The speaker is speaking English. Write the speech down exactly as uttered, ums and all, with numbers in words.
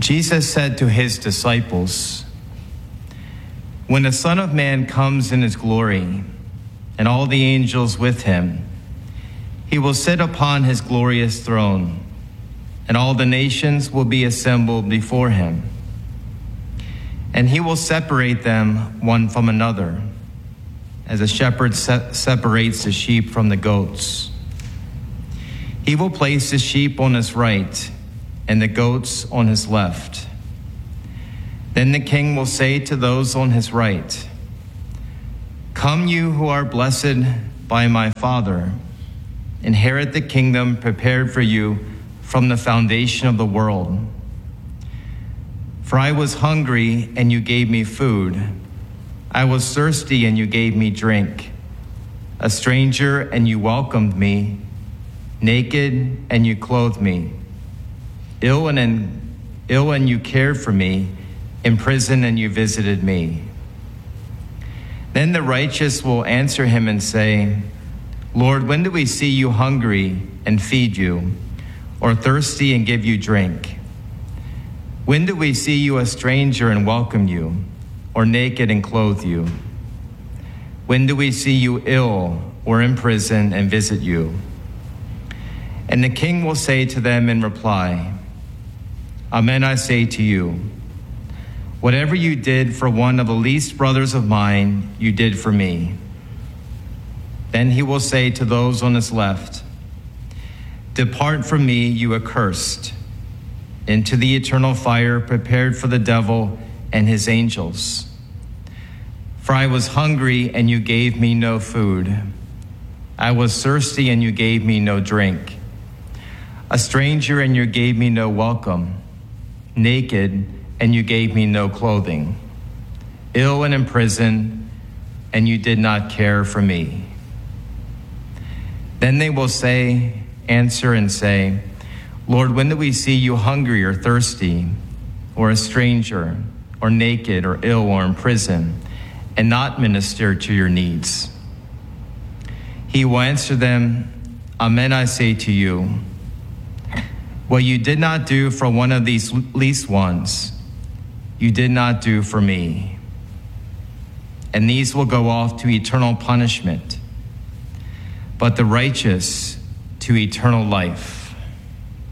Jesus said to his disciples, "When the Son of Man comes in his glory, and all the angels with him, he will sit upon his glorious throne, and all the nations will be assembled before him. And he will separate them one from another, as a shepherd se- separates the sheep from the goats. He will place the sheep on his right and the goats on his left. Then the king will say to those on his right, 'Come, you who are blessed by my Father, inherit the kingdom prepared for you from the foundation of the world. For I was hungry, and you gave me food. I was thirsty, and you gave me drink. A stranger, and you welcomed me. Naked, and you clothed me. Ill and, in, ill, and you cared for me. In prison, and you visited me.' Then the righteous will answer him and say, 'Lord, when did we see you hungry and feed you, or thirsty and give you drink? When did we see you a stranger and welcome you, or naked and clothe you? When did we see you ill or in prison and visit you?' And the king will say to them in reply, 'Amen, I say to you, whatever you did for one of the least brothers of mine, you did for me.' Then he will say to those on his left, 'Depart from me, you accursed, into the eternal fire prepared for the devil and his angels. For I was hungry, and you gave me no food. I was thirsty, and you gave me no drink. A stranger, and you gave me no welcome. Naked, and you gave me no clothing. Ill and in prison, and you did not care for me.' Then they will say, answer and say, 'Lord, when did we see you hungry or thirsty, or a stranger, or naked, or ill, or in prison, and not minister to your needs?' He will answer them, 'Amen, I say to you, what you did not do for one of these least ones, you did not do for me.' And these will go off to eternal punishment, but the righteous to eternal life."